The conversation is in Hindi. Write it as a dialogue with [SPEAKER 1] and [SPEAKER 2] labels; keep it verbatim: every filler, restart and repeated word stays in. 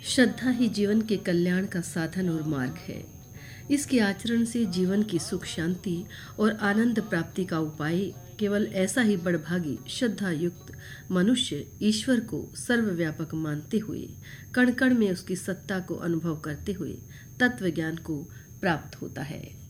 [SPEAKER 1] श्रद्धा ही जीवन के कल्याण का साधन और मार्ग है। इसके आचरण से जीवन की सुख शांति और आनंद प्राप्ति का उपाय। केवल ऐसा ही बड़भागी श्रद्धा युक्त मनुष्य ईश्वर को सर्वव्यापक मानते हुए कण कण में उसकी सत्ता को अनुभव करते हुए तत्व ज्ञान को प्राप्त होता है।